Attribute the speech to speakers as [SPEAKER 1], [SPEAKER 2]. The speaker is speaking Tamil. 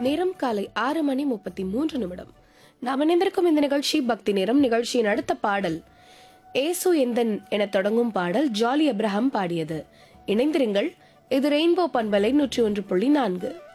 [SPEAKER 1] நேரம் காலை 6:33. நாம் இணைந்திருக்கும் இந்த நிகழ்ச்சி பக்தி நேரம். நிகழ்ச்சியின் அடுத்த பாடல் ஏசு எந்தன் என தொடங்கும் பாடல் ஜாலி அப்ரஹாம் பாடியது. இணைந்திருங்கள். இது ரெயின்போ பண்பலை 101.4.